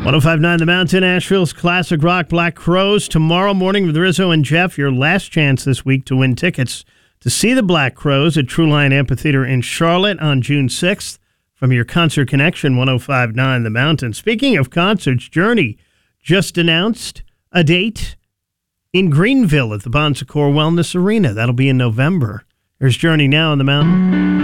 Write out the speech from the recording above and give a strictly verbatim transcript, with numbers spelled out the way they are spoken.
oh five point nine The Mountain, Asheville's classic rock, Black Crowes. Tomorrow morning with Rizzo and Jeff, your last chance this week to win tickets to see the Black Crowes at True Line Amphitheater in Charlotte on June sixth from your Concert Connection one oh five point nine The Mountain. Speaking of concerts, Journey just announced a date in Greenville at the Bon Secours Wellness Arena. That'll be in November. There's Journey now on the Mountain.